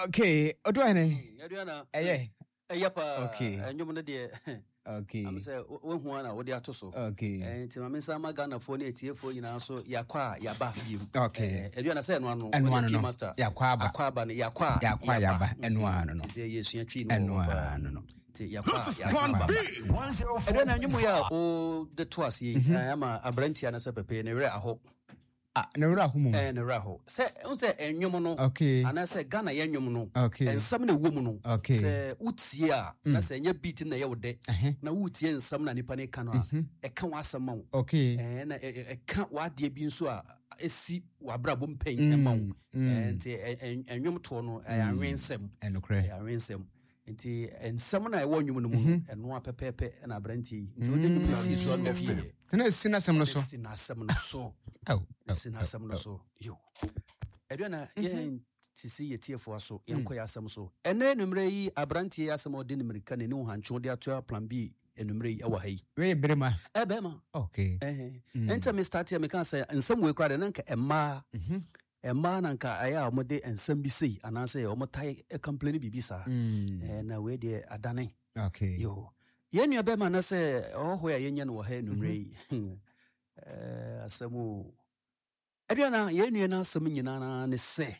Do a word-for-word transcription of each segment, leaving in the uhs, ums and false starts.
Okay, Odwane. Adriana. Eh, Yapa. Okay. And you want to Okay. I'm say when Juana what they are to so. Okay. And to my Sama Ghana for eight year for you know so Yakwa Yaba you. Okay. Adriana said one and one no. master. Yakwa Yakwa Yakwa Yakwa Yaba and one no. There is a tree and one no. Yakwa Yakwa. And then you are oh the twice ye I am a Brentia and a sepe and a rare hope. Ah, no rahumu. And a raho. Say, on say, and yomono. Okay. And I say, Ghana yomono. Okay. And some the woman. Okay. Say, Utsia. I say, you're beating the old day. Now, Utia and some Nanipane canoa. A can was a mount. Okay. And a can't what dear being so a see what brabum paint and mount. And and yom tono, I ransom. And okay. I ransom. Nti and someone I want you mu and no pepe and a brandy nti we dey see so on the fie tena sina sem no so sina sem no so oh sina sem no so yo Adriana yen ti see ye tiefo so yen koya asem so ene numre yi abrantie asem odi numrika ne nu hancho de ato plan B enumre yi e wa hai we brema e bema okay eh enta me start here me kan say ensem we kra de nanka emma Emma nanka aya omode ensem bi sei anase omotai e complain bibi sa eh na we de adane okay yo yenu ebe ma na se oho ya yenya no ha enumre yi eh asemu Adriana yenu na asem nyina na ne se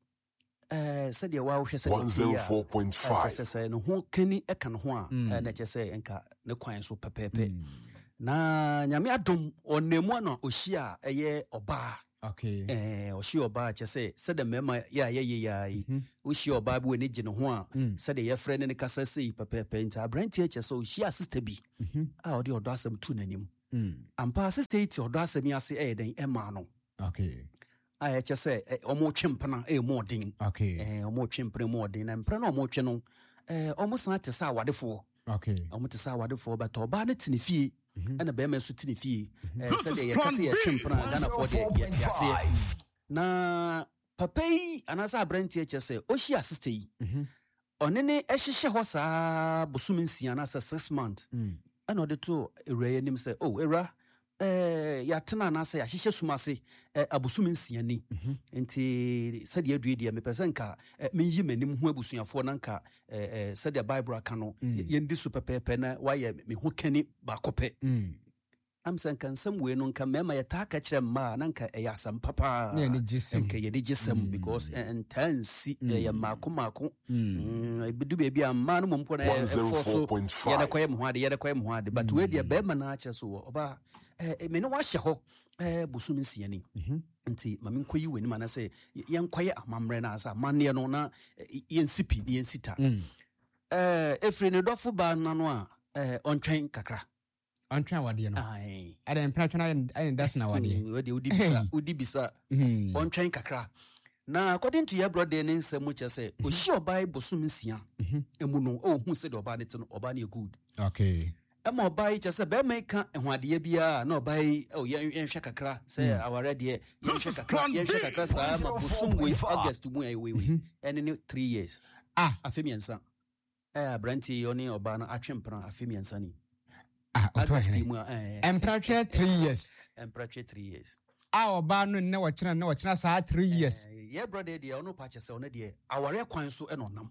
eh se de wa wo hwese one oh four point five se se no ho kani e kan ho a na che se enka ne kwan so pepepe na nyame adom onemu na ohia eye oba okay eh oshi oba che say said the mema ya ya ya yi oshi oba bi we ne gine ho a said ye frɛ ne kasa sei pepepe nta abrantie che so oshi sister bi a odi odo asem tu nanim ampa sister iti odo asem ase eh den ema no okay a che say omo twempena eh mo din okay eh omo twempena mo din na mpra na omo twe no eh omo san te sa wadefo okay omo te sa wadefo but oba na tini fie and a bear so tini fee. Said they can a chimpana Ghana for the yet. Na Papay and as I brand teacher say, oh, she assisted. On any Eshisha Hosa Busumin Siana six months. Another two, a ray him say, oh, era. Eh, Yatana Nasa, Shisha Sumasi, Abusumin Siani. Enti said ye dread, me pesanka, me yimenim Huebusia for Nanka, said the Bible cano, yen super pepena, why me who can it bacope. I'm saying can some way no can mema yataka chem ma nanka e yasam papa nke ye digisem because intense ye mako mako mm bidu baby am man mo mpo na e forso ye na kwem ho ade ye na kwem ho ade but we dey be ma na ache so oba eh me no wa hye ho eh busumi siani nti mami nkoyi weni ma na say ye nkwaye amamre na asa manne no na ye nsipi ye nsita eh efre ne dofo ba na no a eh ontwen kakra on try what you know. Aye. I didn't practice I that's now what you udibisa udibisa on train kakra. Na according to your brother nen say much say o shi oba ibosum nsia emu no o hu say the oba net no oba na good. Okay. Ema oba yi say be make ehwade bia na oba yi o yen hwe kakra say aware de yen hwe kakra yen hwe kakra sa ma bosum we August mu ayi we we and three years. Ah afemiensa. Eh Branty oni oba na atwempran afemiensa ni. Ah, Emperor three years. Emperor three years. Our banu na wachina na wachina sa three years. Yeah, brother, dear, no patches on the our kwan so and on them.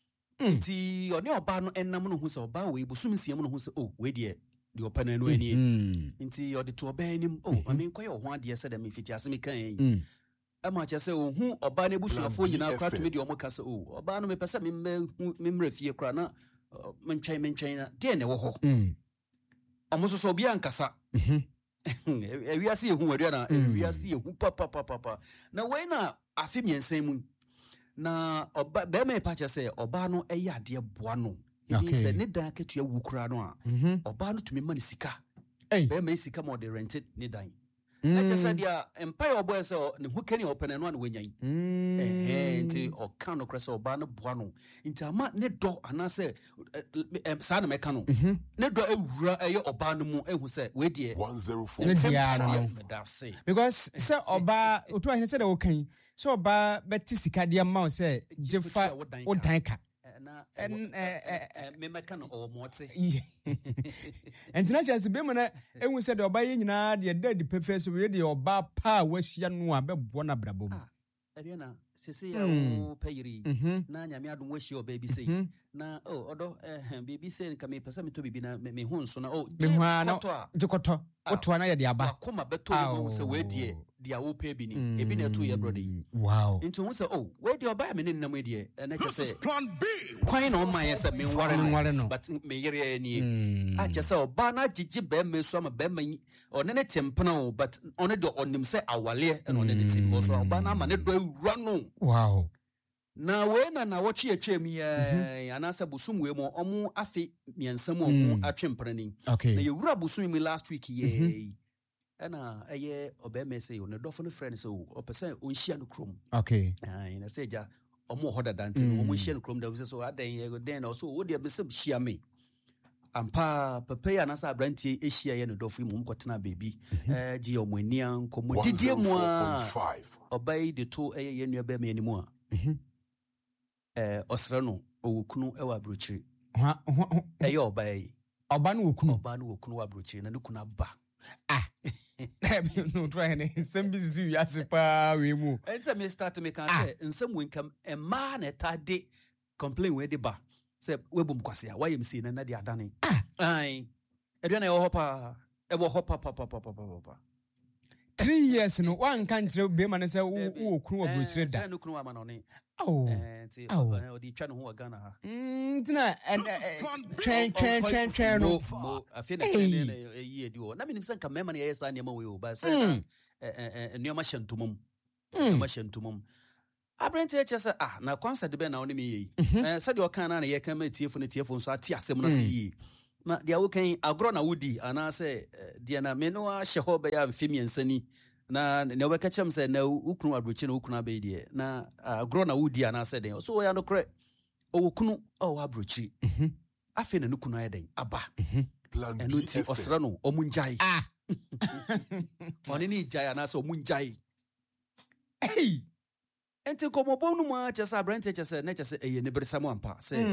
Ti on your ban and namun who's a bow, we busum see him who's oh, wait dear, the open and any. Inti or the to obey him. Oh, I mean, quite one dear said, if it has me can. A much as say, who or ban a bush of phone, you now crack to me, your mocas, oh, or ban me person, mimre fear crana, menchain, menchain, dear, never. Almost so biankasa. Mhm. We are see who Adriana, we are see who papa papa papa. Now when na afimian same na oba be me pacha say oba no eya de boa no. Ebi say ne dan ketua wukura no a. Oba no tumi mani sika. Be me sika mo de rented ne dan. Na just dia empire obo say ne hu kani open no na wenyan. Eh nti o kan no krese oba no boa no. Nti ama ne do ana say sa na meka no. Ne do ewura eye oba no mu ehu say we de one oh four because say oba otu ahine say de wo kan so oba beti sika de ma say jefa odanka na en eh me meka no o mote entina chance be mo na ehu say de oba ye nyina de de pefe so we de oba pa wahia no a bebo na brabo mu Ariana, Sisi, oh, Payri, na Yamia don't wish your baby say. Na, oh, although, eh, baby saying, come here, person to be me home, so now, oh, Jokoto, what one I diaba, come a better, so where dear, dear old baby, a been a two year brody. Wow. Into one say, oh, where do you buy me in the media? And I just say, Plan B. Quite on my ass, I mean, Warren, but me here any. I just saw Bana Gigi Bem, some of Bem or any tempano, but on it on him say, our lay and on anything also, Bana man, it will run. Wow. Now, when I watch here, Chemi, and answer Busum, we more or more afi, me and someone at Chimprani. Okay. You rub Busum me last week, ye. And a year obey say on a dozen friends, so or percent on Shian Crum. Okay. And I say, ja, or more harder than ten, or Shian Crum, there was so I then also would there be some Shiami. And pa, Papa, and as I brand Asia and a doffy mum cotton baby, eh, Gio Monian, Comodi, dear moi, obey the two a year near Bemi anymore. Eh, Osrano, or Kunu Ewa Bruchi. Eh, obey. Obanu Kunu, Banu Kunu Bruchi, and Nukuna ba. Ah, no trying some busy as a pa we move. And some start to make a say, and some income a man at a day complain with the bar. Say, Webum Quasia, why am seeing another Danny? Ah, aye. Adriana Hopper, ever hopper, papa, papa, papa. Three years no one country be man say who crew of which read that. No crew man on it. Oh, oh, the channel who are gonna. Mm, and train, train, train, train. No, I feel like a year do. I mean, if some come memory, yes, I know, but say, a new machine to mum, machine to mum. I bring to just ah, now concert the ben on me. Said your can and a year come here for the tear phone, so I tear some of the na dia wokan agrona wudi ana say dia na me no ahye ho be ya mfimi ensani na ne obeka chem say na ukunu abrochi na ukunu abe die na agrona wudi ana say den so ya no kre owukunu o abrochi afi na nukunu ayeden aba enu ti osra no omunjai ah oni ni jai ana say omunjai hey enti komo bonu ma chesa brente chesa na chesa eye ne beresam ampa say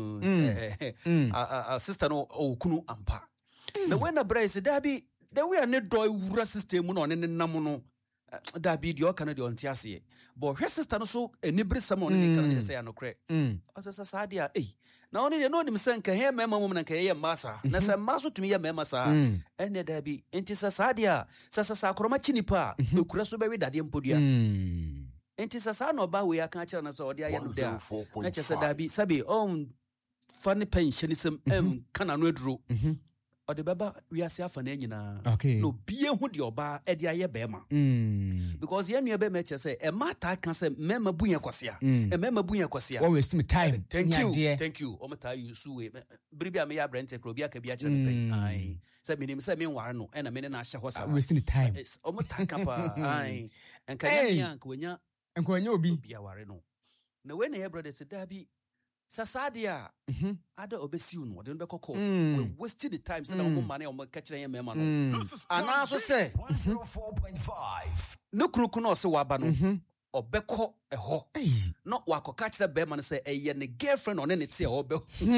mm a sister no okunu ampa na when na brace da bi da we ne do wura system no ne nam no da bi di o kana di onti ase but her sister no so eni beresam no ne kana say anokre mm asasa sadia eh na oni de no nim senka he mema mum na ka ye masa na se maso tumi ye mema sa ene da bi enti sadia sasa sakroma chinipa ekura so be we dade mpodua enti sasa no ba we aka kira na so ode aye no da na chese da bi sabi on fane pension sem em kana no aduro ode baba we ase afa na nyina no bie hu de oba e de aye be ma because ye nua be me chese e mata kan se mema buye kwasea e mema buye kwasea what waste me time thank you thank you o mata you suwe bribi am ya brente kro bia ka bia kire pen ai se minim se men ware no e na me na ahye ho sa waste me time o mata kan pa ai en kan ya kan wanya enkwanya obi bia ware no na we na your brother said dabi sasadia mhm ada obesiu no de no be court we wasted the time say na mo mane o ka kire yan mema no ana so say one oh four point five no kruku no se waba no obekọ eho no wakoka kire be man say eye ne girlfriend on ne te obe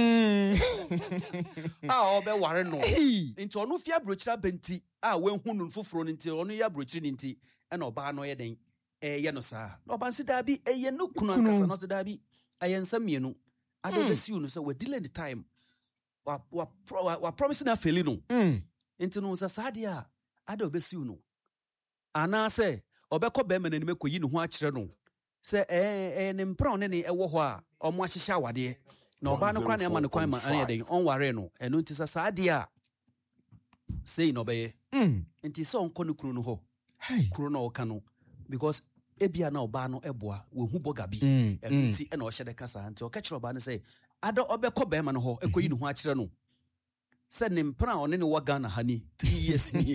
ah obe ware no nti onu fia brochira benti ah we hu no foforo nti onu ya brochiri nti e na oba no ye den eye no sa no ban si dabi eye no kunu akasa no se dabi ayensa mienu ade besi unu se we delay the time wa wa wa promise na feli no nti no sa sadia ade obesi unu ana se obekọ be mena ni mekoyi ne ho a kire no se eh eh ne mpra one ne ewo ho a omo ahyehya awade na oba no kwa na ema ne kwan ma ane den on ware no eno nti sa sadia sei no be nti so onko ne kunu no ho kunu no oka no because ebia na oba no eboa we hu boga bi enti e na o hyede kasa nti o ka kire oba ne say ada obekọ be ma no ho ekoyi ne ho a kire no se ne mpra one ne wa Ghana hani three years ni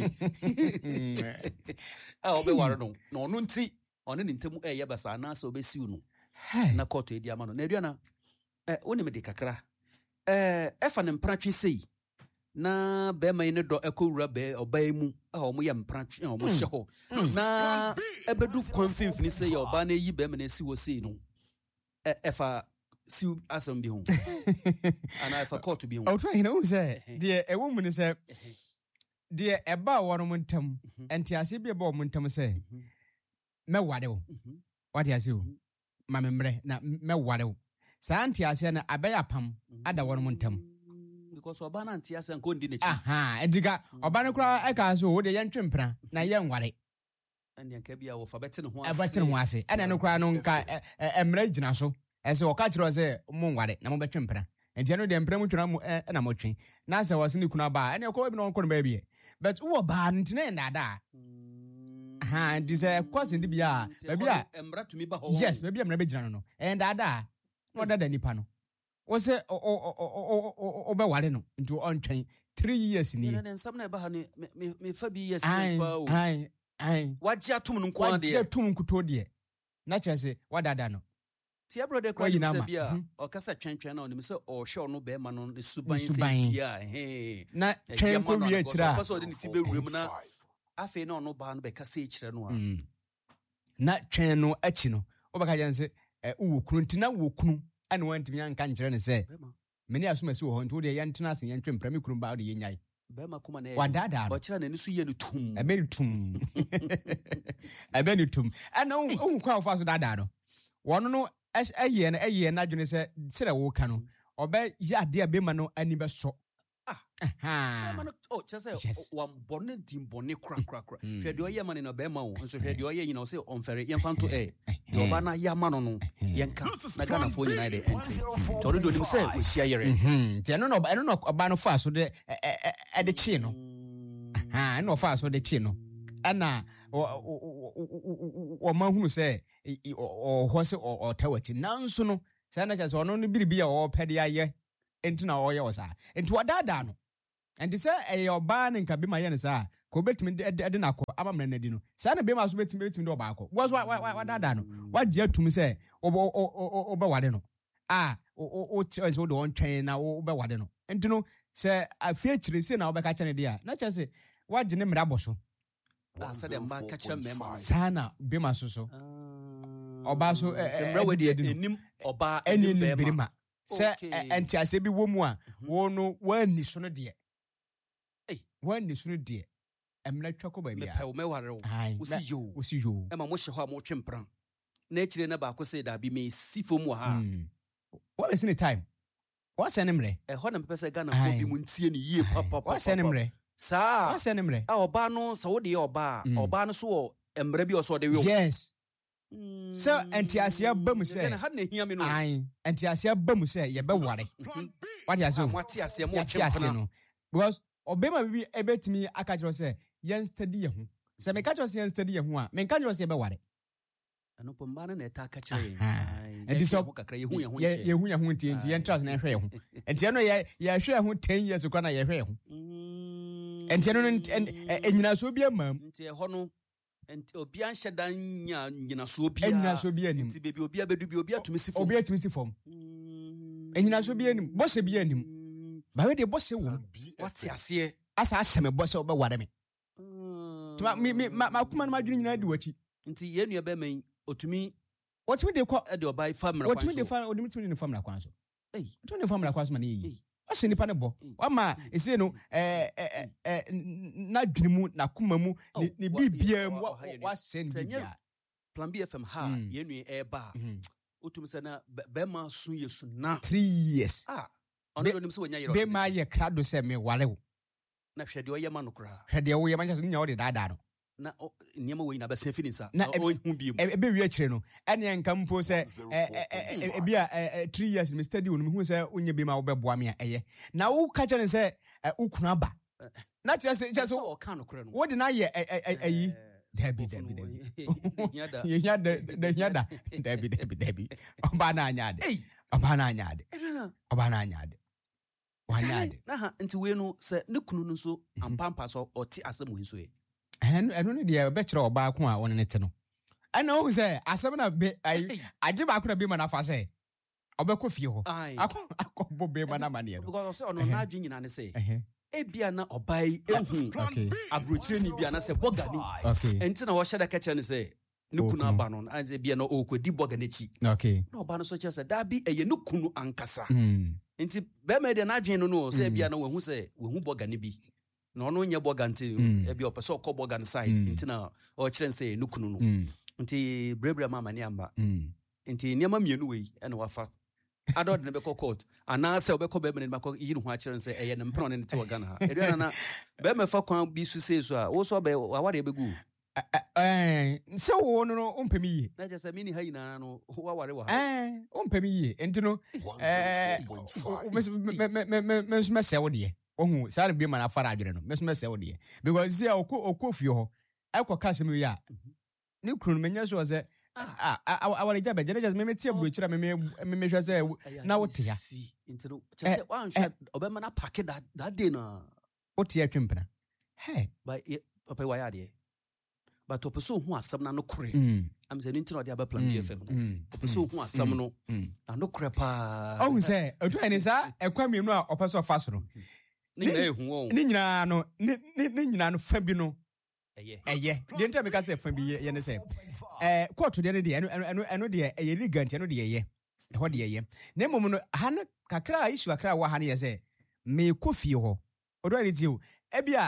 ah obe ware no na ono nti one ne ntemu e ye basa na so obesi unu na court e di ama no na aduana eh oni me de kakra eh efa ne mpra twi sei na be ma ne do ekowura be oba mu ah omo ye mpra twi omo hye ho na ebedu konfinfini sei ye oba na yi be ma na si wo sei no efa si asem bi ho ana efa court bi ho o try no say de e wo mu ne say de e ba woro mu ntam enti ase bi e ba wo mu ntam say me wade wo What you say? Mamembre na me ware. Sa antiase na abeya pam ada won montam. Because Obana antiase nko ndi ne chi. Aha, ediga Obana kura e ka so wo de yentwempra na yen ware. Ande anka bia wo fa bete ne ho ase. Abete ne ho ase. Ene no kura no nka emra gina so. Ese wo ka kiro se mo ware na mo betwempra. Enti no de empra mu twena mo na mo twen. Na se wo se ne kuna ba. Ene ko bi no nko no ba bi. But wo ba ntine na da. Aha, this a question di bia. Ba bia emra tumi ba ho. Yes, ba bia emra be gina no no. And ada no da da nipa no. Wo se o o o o be ware no into on twen three years ni. Na nsam na ba ha ni me me fa bi years ba o. Ai ai. Waji atum no nko ade. Waji atum nkuto de. Na kire se wadada no. Tia brother kwa ni se bia o kasa twentwen na oni se o hwe no be ma no suban se bia he. Na twen ko wi akira. Ko so de ni ti be wurem na afi na ono ba no be kasa akira no a. Na twen no achi no. Obaka janse uwo kunu ntina wo kunu ane wantimi anka nkire ne se meni asomasi wo ho nto de yentena asen yentwe mpra me kunu ba de yenyai be ma kuma na wadada o kira na ni so ye no tum ebe ni tum ebe ni tum ana un kwa ofa so dada no wono no eye na eye na dwene se sire wo ka no obe ya de be ma no ani be so ah aha oh chese wan bonne dim bonne kra kra kra hwe de oye ma ne no be ma wo nso hwe de oye nyina o se onfere ye fanto e de oba na ya ma no no ye nka na Ghana for United enti to do dim se we share yere mhm ti no no no no oba no fa so de e de chi no aha no fa so de chi no ana o ma hunu se o ho se o tawachi nanso no se na chese ono no biribi ya o pede aye enti na o ye osa enti wadada no enti se e oba ne nka be ma ye ne sa ko betimi de na ko amamre na di no sa na be ma so betimi betimi de oba ko wo so wadada no wagye atum se o be wade no ah o o chese o de on twen na o be wade no enti no se afie kire se na o be ka chane dia na chese wagye ne mra boso asa de mba ka kire mema sana be ma so so oba so temra we de enim oba enim be ma se enti ase bi wo mu a wo no wani so no de eh wani so no de emra twako ba bia me pe wo me ware wo si yo wo si yo e ma mo hye ho a mo twempran na ekire na ba ko se da bi me sifom wa ha what is in the time what's enemre e ho na me pese Ghana fo bi mu ntie ni yie papa papa what's enemre sa what's enemre a oba no sa wo de oba oba no so wo emra bi o so de we yes so entiasia bamu se na ha na hia me no ai entiasia bamu se ye be ware what you say what you say mo twempran no because obema bibi ebetimi aka kiro se yen study ye ho se me ka kiro se yen study ye ho a me ka kiro se be ware ano pomba na eta aka kire enti so kakra ye hu ye ho ye hu ye ho enti enti yen trust na hwe ye ho enti no ye ye hwe ho ten years kwa na ye hwe ye ho enti no enyina so bi amam enti ho no enti obi an hyedan nya nyina so bi enyina so bi anim enti bebi obi abedu bi obi atumi si fom obi atumi si fom enyina so bi anim bo se bi anim ba we de bo se wo wati ase asa ahye me bo se obe ware me tuma mi mi ma kuma na madwini nyina di wachi nti ye nua be man otumi otumi de ko e de obai famra kwan so otumi de fa otumi tumi de famra kwan so eh otumi de famra kwan so ma na yi ahye nipa ne bo wama ese no eh eh na dwini mu na kuma mu ni bibia mu wa send bibia Plan B F M ha ye nua e ba otumi se na be ma su yesu na three years ah ono do nim se wonya yero be ma ye krado se me ware wo na hwede o ye ma no kra hwede wo ye ma ncha so nya wo de dada no na niam wo ina be se fininsa na o hu bi mu e be wi akire no ene nka mpo se e bia three years me study wo no hu se onye be ma wo be boa me a eye na wo ka kire se ukunu aba na kire se kire so o ka no kra no wo de na ye ayi Debbie, Debbie, Debbie. You had the yada, Debbie, Debbie, Debbie. Obana nyade. Obana nyade. Obana nyade. Wanyade. Na ha nti we no se ne kunu no so ampampa so oti asem we so e. En eno ne de be kire oba ko a won ne te no. Ana wo se asem na be ai ade ba ko na be ma na fa se. Obekọ fie ho. Akọ akọ be ma na ma ne no. Because se ono na adwen nyina ne se. Ebia na obai ehu abrochire ni bia na se bogani enti na wo hye da ka kire ne se ne kunu aba no anje bia na okodi bogani chi okay na oba no so kire se da bi eye ne kunu ankasa enti be me de na adwen no no se bia na wehu se wehu bogani bi na ono nye boganti ebia opese okọ bogani side enti na o kire se ne kunu no nti brebra mama ni amba Mm. nti niam mienu we ene wafa adod ne be court ana se obekọ be me makọ yi ne ho a kire nse eye ne mpro ne te Ghana ha eduana na be me fa kwan bi su se so a wo so be aware begu Eh, so wo no no ompemi yie. na je se mini ha yina no wa ware wa Eh, ompemi yie. Enti no eh me me me me me me se wo de. Ohun sa be ma na fara adwere no. Me me se wo de. Because see okọ okọ fie ho. Ekọ ka se me ya. Ni kunu menya so ze ah awale jabe je just me me tie bro kira me me me hwe se na wo tia. Nti no je se wan hwe obema na pack that that day na Wo tia twempena. Hey, ba papa wa ya de but opeso hu asam na no kore mm. am say nti no de aba plan B F M no opeso hu asam no na no kore pa Oh say otu ani sa ekwa mienu a opeso fa so no ni na ehu won ni nyina no ni ni nyina no fa bi no eye eye de nta me ka say fa bi ye ne say eh court de ne de eno eno eno de eye ligant eno de ye e ho de ye na mom no ha no kakra issue akra wa ha ne ye say me kofie ho odo ani ti o ebia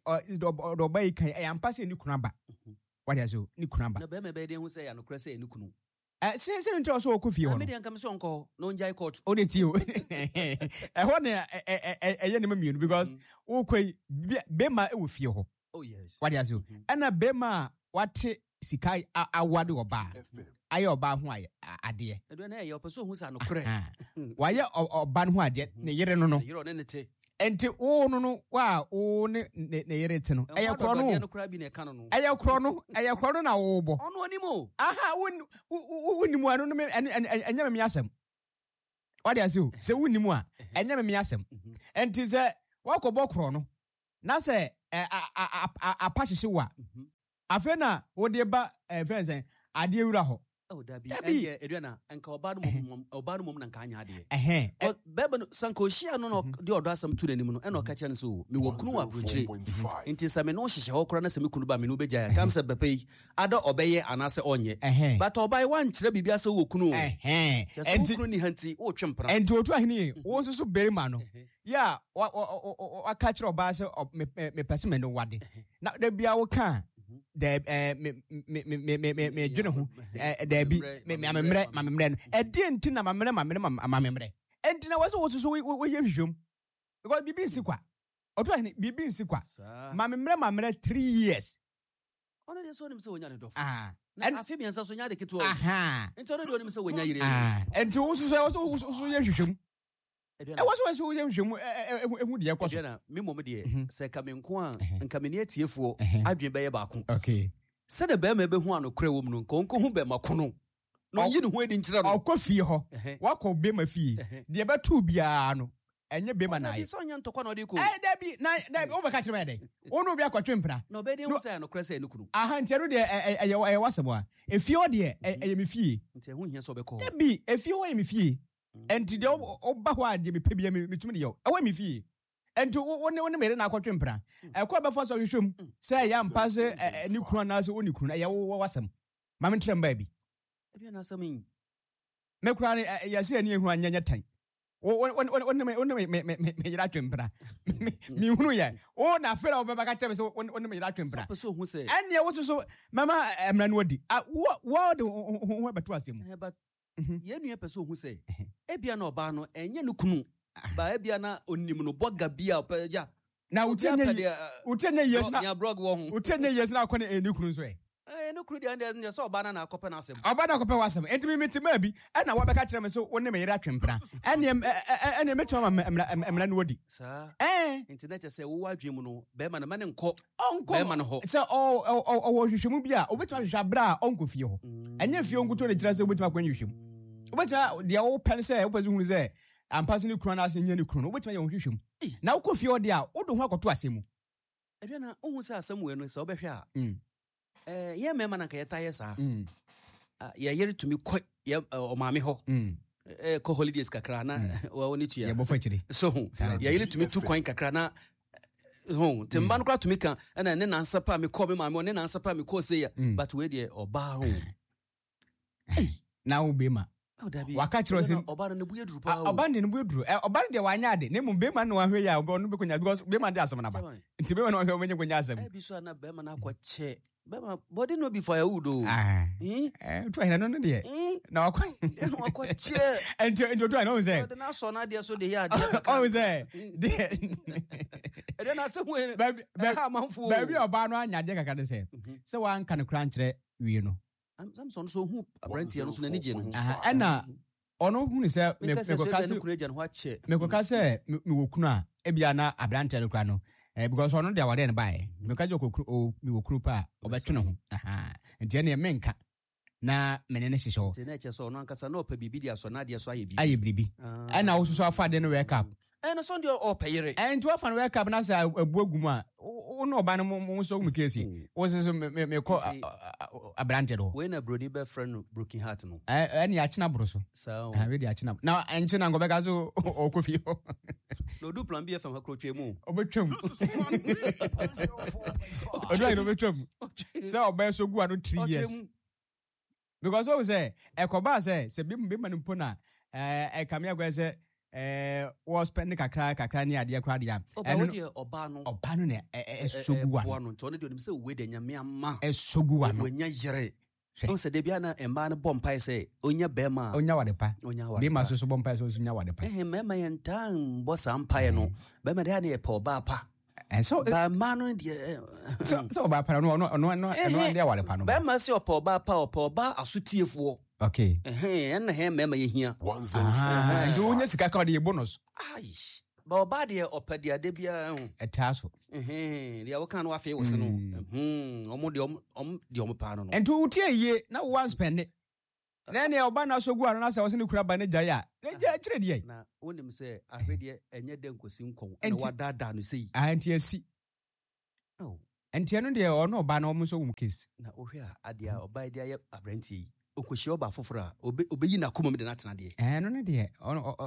do ba ikan e ampase ni kunaba what is you ni kunaba na be me be de hu say ya no kore say ni kunu eh se se nti so okofie ho na me de nkam so nko no njai court o de ti o e ho ne e ye ne mamienu because o koi be ma e wo fie ho oh yes what is you ana be ma wate sikai awade oba aye oba ho ade edo na ye opeso hu sa no kore wa ye oba ho ade ne yere no no yero ne ne te enti o no no wa o ne ne yere te no eye kro no no kra bi ne kan no eye kro no eye kro no na wo bo ono oni mo aha woni mu anu no enya me asem what is you se woni mu a enya me asem enti se wakobo kro no na se apahyehe wa afa na wo de ba fensen ade ewura ho oh dabi eye eduana enka oba no mom oba no mom na nka anya ade eh eh bebe no sanko hia no no de odo asam tu nanim no e no ka kire so me wo kunu wa brunche nti se me no hyehe ho kora na se me kunu ba me no beja kam se bepe ada obeye anase onye but obai wan kire bibia se wo kunu eh enti kunu ni hanti wo twempra enti otu ahini wo nso so berima no ya wa ka kire oba se me pese me no wade na da bia wo kan de eh me me me me me me dwene ho eh da bi me me amemre mamemre no e de enti na mamemre mamemre mamemre enti na wose wo so wo ye hwehwem because bibi nsi kwa otu ahini bibi nsi kwa mamemre mamemre three years ono de so nim se wonya ne dof ah na afi bi nsa so nya de keto aha enti ono de onim se wonya yire ah enti wo so so so ye hwehwem e wo so so ye hwehwem ehu de yekoso na me mom de se ka me nko a nka me ne atiefo adwen be ye ba ko okay se de be ma be hu anokra wo mu no nko nko hu be ma kono no yi ne hu edi nkira no okọ fie ho wakọ be ma fie de be tu bia no enye be ma na ye so nya ntokwa no de ko eh da bi na da o be ka kire me de onu bi akọtwe mpra no be de hu se anokra se ne kunu aha ntero de eye eye wasebo a efie o de eye me fie nti hu hia so be ko da bi efie o ye me fie enti de oba ho ade me pebia me metumi de yo ewa me fie enti woni woni mere na akọtwe mpra ekọ be fo so hwehwem se ya mpa se ni kunu na se oni kunu eye wo wasem ma me ntrem ba bi ebi na asam me kura ya se ani ehu anya nya tan woni woni woni me me me yira twempra mi hunu ye o na fera obeba ka chebe se woni me yira twempra so hu se anya wo so mama emra no di wo wo de ho beto asem ye nua pese hu se ebia na oba no enye ne kunu ba ebia na onim no boga bia opeja na utenye utenye yes na ya blog wo hu utenye yes na akọ na eni kunu so e eh no kunu dia ndia so oba na na akọpe na asem oba na akọpe wasem enti mi mitima bi na wo beka kire me so woni me yira twempra ene ene metima emra emra no di sa eh internet se wo adwem no be ma na ma ne nkọ onko be ma no ho se o o wo hwehwemu bia obetima hwehwa bra onko fie ho enye fie onkuto ne kira se obetima kwan hwehwem obetima de wo pen se obezu hunu se ampase ni kuro na ase nya ni kuro no obetima ye hwehwem na wo fie ho de a wo do ho akoto asemu ebia na ohun se asemu we no se obehwe a eh ye mema na ka yeta ye sa ya yere tumi ko ye o maame ho eh ko holidays kakra na wa woni tua ye bo fa kire so ya yere tumi tu coin kakra na ho temba no kra tumi kan na ne nansa pa me ko me maame ne nansa pa me ko se ya but we de oba ho na wo be ma waka kire se oba no bu yeduru pa oba ne bu yeduru oba de wanya ade ne mu be ma no ahwe ya oba no be konya because be ma de asem na ba nti be ma no ahwe menye konya asem e bi so na be ma na akọ che Bema body no be firewood though. Ah. Eh? Eh, try na no no de. Eh? Na akwa. Eh, no akwa che. And you try no say. The na so na dia so de ya. Oh say. E dey na say when Baby, baby, ha manfo. baby oba no anya de kaka de say. Say wan kan kran kire wie no. Samson so hu abranti no so na nije no. Aha, na ono hu ni say me Me ko kasi no kuna je no ha che. me ko kasi me wo kunu a e bia na abrante no kra no. Eh, because ono de awade ne bae. Me ka je ko o me wo kunu pa obetwe no ho. Aha. Nti ne menka na mene ne hyehyɛ. Nti na che so no ankasa na opa bibi dia so na dia so aye bibi. Aye bibi. Eh na wo so afa de no wake up. Eh no so ndia opayere. Eh nti afa no wake up na say abu agum a wo no oba no mo so mu kesi. Wo so me me ko abrante do. We na brody be friend broken heart no. Eh eh ni achina bro so. So. Ah we di achina. Na enchina ngo beka so okofi ho. No do plan B F M ha krotwe mu. Obetwam. Odo ai no betwam. Say oba so gu ano three years. Because what we say, ekoba say se bi bi manu pona eh e kamia gwa say eh was spend kakra kakra ni ade akra dia. Oba wo de oba no. Oba no ne e sogu wa no. Nto ne de se we de nyame ama. E sogu wa no. Wonya yere. No se de bia na emba ne bompai say onya bema. Onya wade pa. Onya wade. Bi ma so so bompai so onya wade pa. Eh mema yentan bossa ampai no. Bema de na e pa oba pa. And so ba manu de so so ba pa no no no no no de wade pa no. Ba ma se opa oba pa opa oba asutiefo. Okay. Eh en he mema ye hia. Ah, do nya sika ka de bonus. Ai. Ba oba de opa de ade bia hu. Etaso. Eh de wo kan no afi wo se no. Mhm. Omo de om de om pa no no. And to utie ye na one spend it. Na ne oba na so gu ano na se wo se ne kura ba ne gya ya. Ne gya kire de. Na wonim se ahwede enye de nkosi nkon na wadada no sei. Anti asi. Oh. Anti anu de ono oba na omo so wum case. Na ohwe a ade a oba de aye abranti okohye oba foforo a obeyi na koma me de na tena de. Eh no ne de ono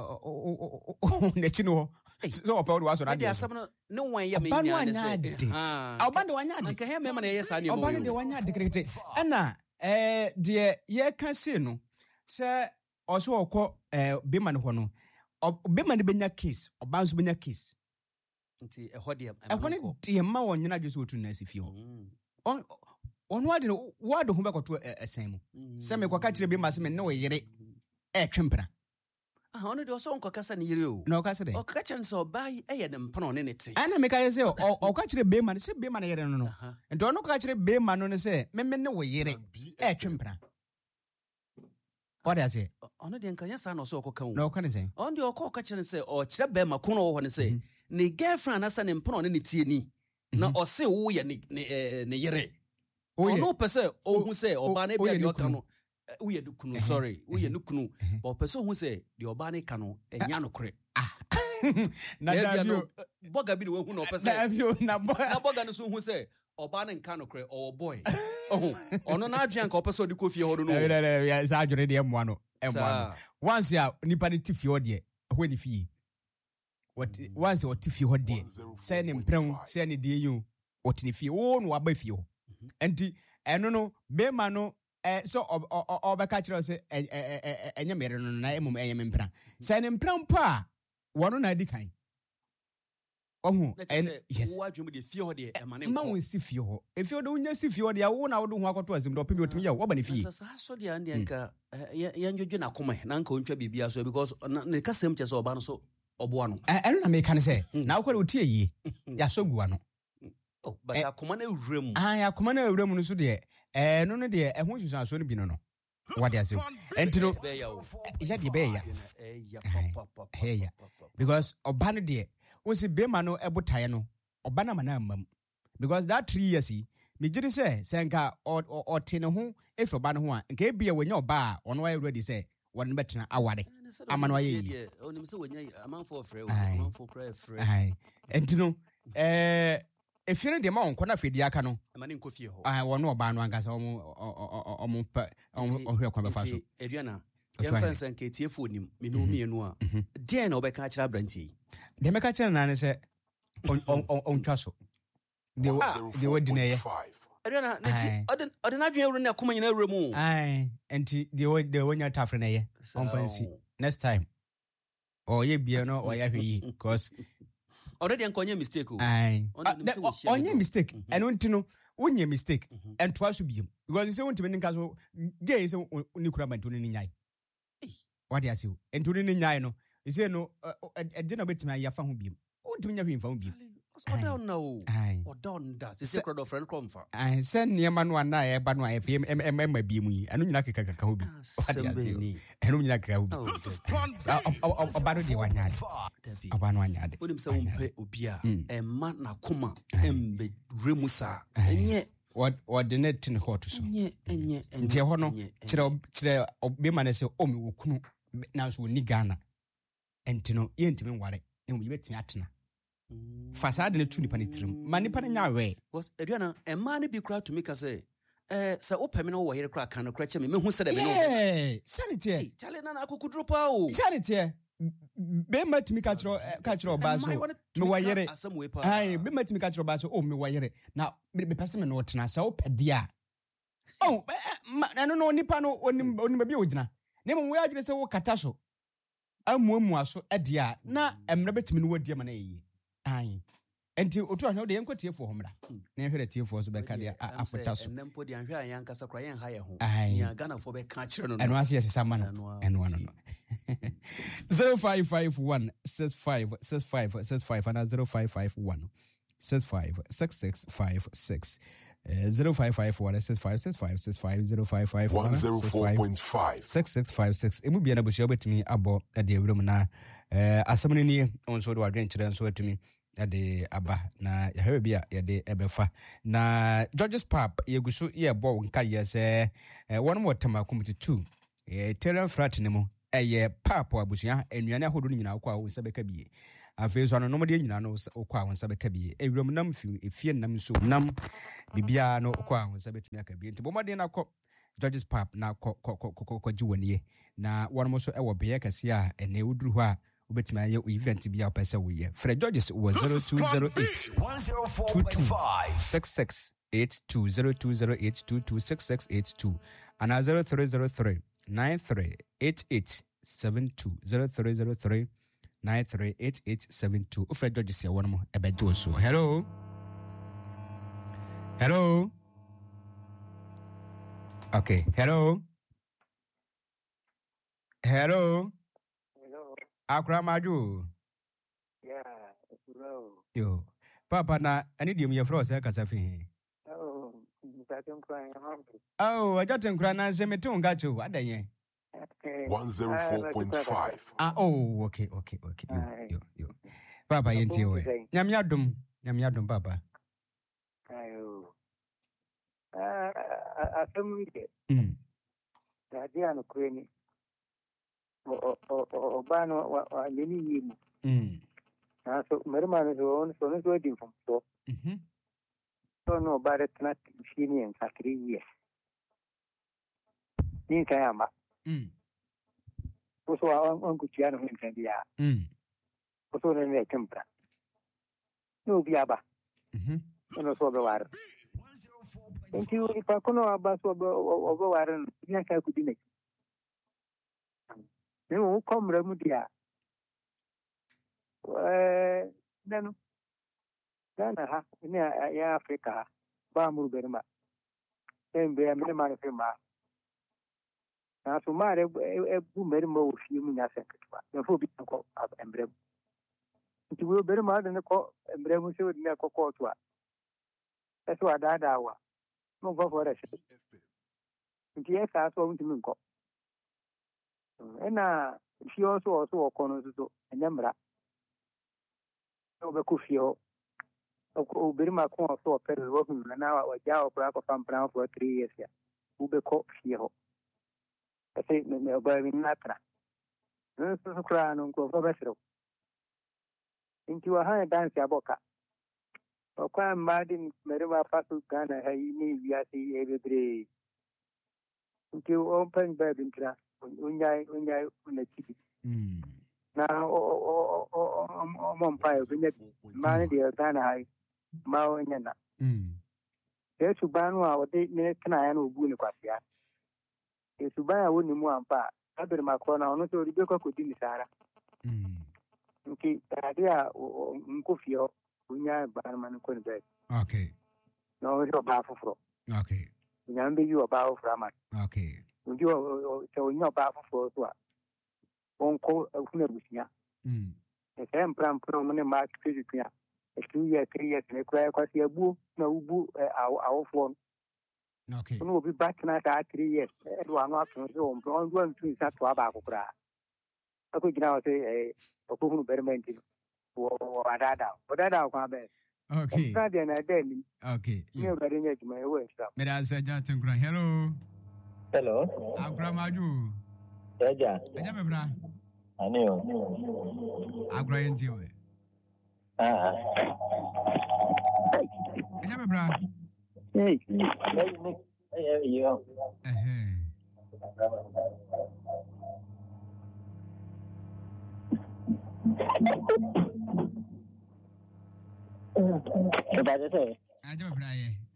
ne chino ho. So opa wo so na de. De asam no ne wan ye me nya ne se. Ah. Oba de wanya de. Anka he me ma na ye sa ne mo. Oba de wanya de krete. Ana eh de ye kan se no se oso okọ eh bema ne ho no. Bema ne benya case, oba nso benya case. Nti ehọ de ehọ ne de ma won nyina dwo so otu na asifie ho. On ono ade no wado ho bekoto esen mu. Se me kwaka kire bema se me ne wo yere e twempra. Ah ono de oso nko kasa ne yere o. Na o kasa de. O ka kire nso oba yi eye ne mpano ne ne te. Ana me ka se o ka kire bema ne se bema ne yere no no. Nti ono ka kire bema no ne se me me ne wo yere e twempra. What does it? Ono de nka yesa na oso okoka wo. Na o ka ne se. On de okọ ka kire nse o kire bema kono wo ho ne se. Ne girlfriend asa ne mpano ne ne tie ni. Na o se wo ye ne ne yere. Ono pese ohun se oba na bia de oka no. Wo ye dukunu sorry. Wo ye dukunu. But pese ohun se de oba ne ka no enya no kore. Ah. Na Davio boga bi de wo hu no pese. Davio na boga. Na boga no so hu se oba ne nka no kore o boy. Oh, ono na adwan ka opese odi ko fie ho no. Eh eh sa adwere de emwa no. Emwa no. Once ya nipa de tifie ho de ho ni fie. What once o tifie ho de. Say ne mpran, say ne de yu. Otini fie wo no aba fie ho. Enti eno no be ma no eh so obeka kire se enye mere no na emum enye mpran. Say ne mpran pa wono na adi kan. Ohu en yes wo adwum de fie ho de e ma ne ma won si fie ho e fie do unya si fie ho de wo na wo do ho akoto azim do pemi otumi ya wo ba ne fie sa so de an de nka ya njodwo na koma na nka ontwa bibia so because ne kasem che so oba no so obo ano eh no na me kan se na wo kwere otie yi ya so gu ano. Oh but akoma na ewurem ah ya akoma na ewurem no so de eh no no de eh ho susan so no bi no no what dey say enti no ya de be ya eh ya because oba no de we see bema no ebotaye no oba na mana amam because that three years yi me giri say senka o te ne ho efro ba no ho a nka e bia wanya oba a ono wa ready say won betena awade amano ayi onim se wanya amanfo frɛ amanfo kra frɛ ai enti no eh efie de ma won kona fedi aka no ma ne nkofie ho ah wono oba no angasa omo omo omo hwe kwa befa so Adriana yɛn fɛn sɛ nka tiefo nim me no mienu a den na obɛka kyerɛ abrantie de meka kyerɛ na ne sɛ on on on twa so de de wodi na ye Adriana nti ode ode na dwen ewru na koma nyina ewru mu ai enti de de wonya tafre na ye on fancy next time oh ye bia no o ya hwe yi because already nka onye mistake o ai onye mistake eno nti no wonye mistake and twice be because you say want to mean so gay so ni kura bantu ni nyai what do you say entu ni nyai no you say no e de na betima ya fa ho bi want to nya hwemfa ho bi o down no o down da se se crowd of friend come for ai sen ne ma no ana e ba no e fie em ma bi mu yi anu nyina keka keka ho bi sembeni enu nyina keka ho bi o ba do de wanya de aba no anya de onim se wo mpe obi a e ma na koma embe remusa enye what what the net in hot so enye enye enye ho no kire kire obi ma na se o mi wokunu na so ni Ghana entino ye ntimi nware emu yebetimi atena fasade ne tu nipa ne tirim ma nipa ne nyawe was eduana e ma ne bi kra to make say eh se opemi no wo yere kra kan no kra che me mehu se de be no eh sanity chale na na akukudro pa o sanity be matimi ka tro ka tro ba so me wo yere ai be matimi ka tro ba so o me wo yere na be pese me no tena se opede a oh na no no nipa no onim onim bi ogina ne mo wo adwene se wo kata so amuamu aso ade a na emre betimi no wadi ma na yi ai enti otu ahwe de yenkotie fo homra na ehwe de tie fo so be ka de afota so nempo de ahwe ayan kasa kra yen ha ye ho ni Ghana fo be ka kire no eno ase yesesa ma no eno no zero five five one six five six five six five and zero five five one six five six six five six zero five five one six five six five six five zero five five one zero four point five six six five six emu bia na bushia betimi abo ade ewrum na eh asamne ni onso de wadwen kire nso atimi ade aba na yahewe bia yade ebefa na George's Pub yegusu ye bo nka yese one more time committee two eh terrain frat ne mu eye pap abusia enuane ahodo nyina akwa wo sebeka bie afeso ano no de nyina no okwa wo sebeka bie ewrum nam fi efie nam so nam bibia no okwa wo sebetumi aka bie ntibomode na kɔ George's Pub na kɔ kɔ kɔ kɔ jiwanie na one mo so ewo beye kase a ene uduru ho a ubetimi aye event bia opese wo ye Fred George's was zero two zero eight two two six six eight two zero two zero eight two two six six eight two and zero three zero three nine three eight eight seven two zero three zero three nine three eight eight seven two Fred George's ya one mo ebedo so hello hello okay hello hello Akra maju. Yeah, bro. Yo. Papa na ani di me fro se kasa fi. Oh, mtatem kwa ngombe. Oh, ajatem kra na se metu ngacho adanyen. one zero four point five Ah, oh, okay, okay, okay. Yo, yo, yo. Papa yenti we. Nyam yadum, nyam yadum papa. Ayo. Ah, asem ide. Mm. Dadi anu kweni. O o o bano wa leni yimu. Mm. Ah, so merma no so so no so di fom so. Mhm. So no bare tna fini en sakri yes. Ni kayama. Mm. So an an kuciya no hin kan biya. Mm. So ne ne kempa. No biya ba. Mhm. No so be war. Thank you. Ipa kono abaso obo obo war ni ka ku dinai. Ne wo komra mu dia. Eh, nanu. Dana ha, ni ya Afrika ba mu berma. Embe ya mele mare firma. Na so mare e bu merma o fi mu nya seketwa. Na fo bi ko embre. Nti wo berma de ne ko embre mu se wo ne ko ko to a. Eso adada wa. Mo go for rese. Nti e ka so nti min ko. Ena fi oso oso okono so enyamra. Obe ku fio. O berma ko so per wo na wa ja o pra ko fam pra for three years ya. Ube ko fio. Ese me me oba mi natra. No so kra no ko fa besro. Inti wa ha dance aboka. O kwa madin merwa fasu Ghana ha ni wiasi ebebre. Inti o pen babin tra. Unyai unyai unachi. Mm. Na o o o o mo mpa obinya mane de Ghana ha ma onya na. Mm. Yesu banu a ode ne tena ya na obu ni kwasia. Yesu ban a woni mu ampa abere makona ono so ribe kwa kodi ni sara. Mm. Nki ade a nkofio unya ban man ko ni be. Okay. No, you're powerful. Okay. Remember you about from it. Okay. You are so you're powerful for one call of Nubusia. Mm. The same plan from the mark physically. A two year, three years, and a cry across your boo, no boo, our phone. Okay. We'll be back tonight at three years. One not home, going to that to Abacora. I could now say a Kumu Bermenti or Dada, or Dada, okay. Friday and a day. Okay. You're very much my way. Medas Jatin Grand. Hello. Hello. Our grandma do. Yeah. Ajabra. I know. Our grand you. Ah. Ajabra. Hey. Hey, you. Eh. What did I say? Ajabra.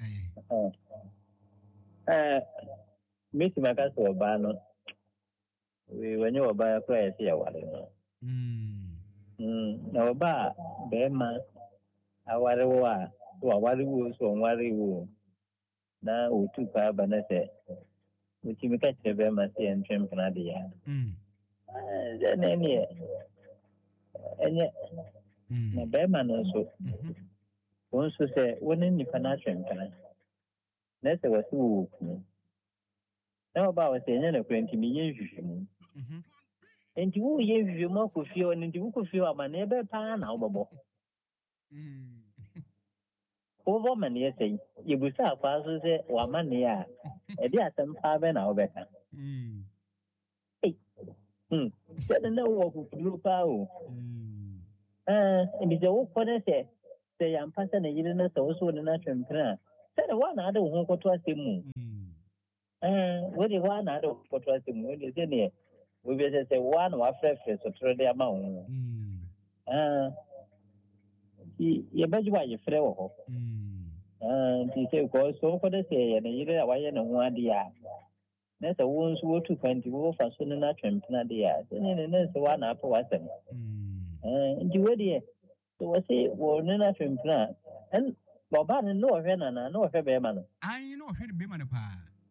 Eh. Eh. Miss Macas or Barno. We when you were by a place here, what you know. Hmm. No, ba, Bema. Our war. Wa wari wo so wari wo na otu pa ba na se uti me ka chebe ma se entwem pana de ya mm eh na ni enye na be ma no so won so se woni ni pana twem pana na se wasi wo ku na ba wa se enye na kwenti mi ye hwehwe mu mhm enti wo ye hwehwe mu ko fie oni enti wo ko fie ama na ebe pa na wo bobo mm over many years, you will start fast as a woman here. A dear some father now better. Hm. Hey. Hm. Said no walk with blue power. Uh, and it's a walk for the say, say, I'm passing a year also in a natural plan. Said one other who go to us him. Uh, what do you want out of what was him when is in here? We will say one or fresh or throw the amount. Uh, you bet you why you frail. And he said, go so for the say, and you know, why you know one dear. That's a wounds wo to twenty wolf as soon as I tramp na dear. Then there's one up was them. And you ready? So I say, well, Nina tramp plan. And Boban no Renana, no Heberman. I know who the Beman pa.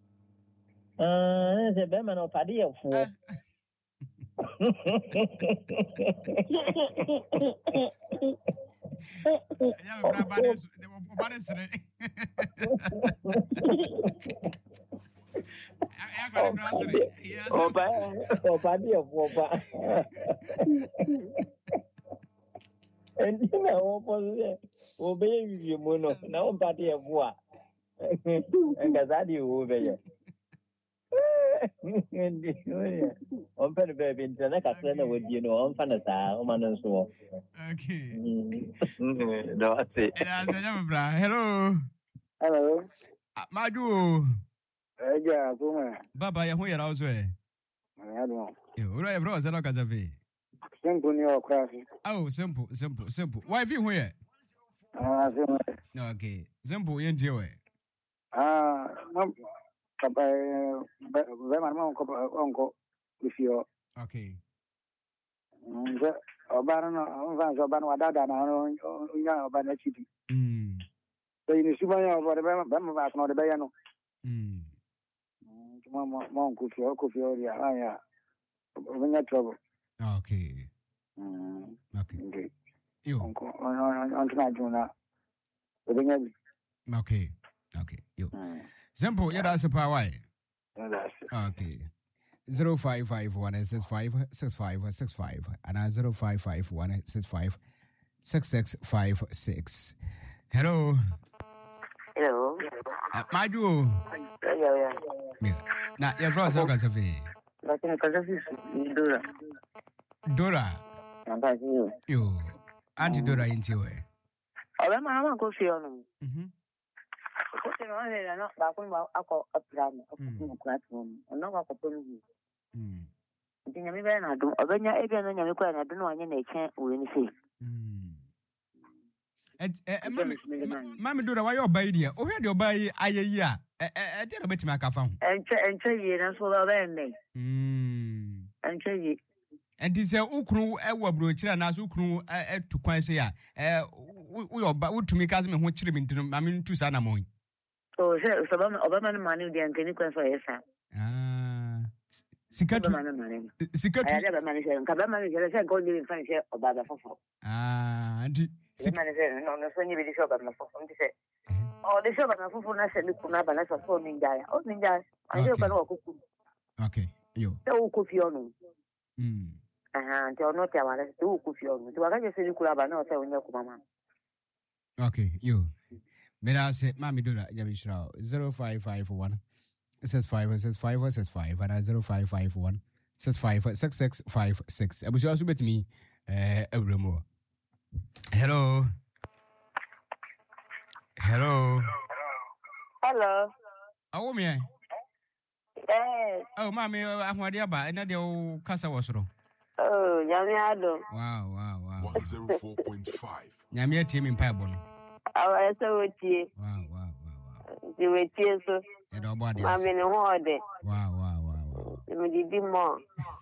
Uh, there's a Beman of Paddy of four. Yeah, Baba's Baba's Oh, party of Wapa. And you know, obey you, Mono. Now, party of what? And Gazadi over here. On pen baby in the with you know, on Fanasa, man and so. Okay. No, I say. Hello. Hello. Madu. Yeah, Buma. Baba, you're here also. I don't know. You are a brother, Kazavi. Simple New York. Oh, simple, simple, simple. Why have you here? Okay. Simple, you enjoy. Ah, no. Uncle, with your okay. Obana, Obana, Dada, Obana City. Hm. So you see, my Bama, not the Bayano. Hm. Monk, could you, could you, yeah, when you trouble. Okay. Hm. Okay. You, Uncle, on tonight, Juna. Okay. Okay. You. Simple, yeah, that's a power. Okay. Zero five five one six five six five six five and zero five five one six five six six five six. Hello. Hello. Uh, my duo. Yeah, yeah. Yeah. Now, you're from South Cafe. Dora. Dora. You. Auntie Dora in your way. Oh, I'm a go see on. Mm-hmm. I know back when I call a plan of the platform. I'm not a problem. Hm. I think I'm even I do. When you're again and you're quite, I don't know any nature or anything. Hm. Mammy, do why you're by dear. Oh, you're by a year. I did a bit my phone. And tell you, that's what I'll end. Hm. And tell you. And this is a Ukru, a Wabroach, and as Ukru to Quincy. Eh, we are about to make us which ribbon to I mean to Sanamoy. So so Obama Obama money dey and can for yes sir. Ah. Sikatu. Sikatu. I have a manager. Kabama manager say go live in France Obama for. Ah, anti. Manager no no so ni be shop na for. Nti say. Oh, the shop na for na say kuna ba na so for ninja. Oh ninja. I dey kwa kuku. Okay. Yo. So ku fi onu. Mm. Aha, nti ono tia wala so ku fi onu. Nti waka je say kula ba na o say onya ku mama. Okay, yo. Mera say mami dola Yabishra zero five five one says five says five says five and zero five five one says five six six five six. Abusu asu betimi eh ewremo. Hello. Hello. Hello. Awo me. Yes. Oh mami ahwade aba ena de o kasa wosoro. Oh, nyame ado. Wow, wow, wow. one oh four point five. Nyame atie me mpa bono. Awa so wetie. Wow, wow, wow, wow. Di wetie so. E do body. Mami ne ho ode. Wow, wow, wow, wow. Me di di mo.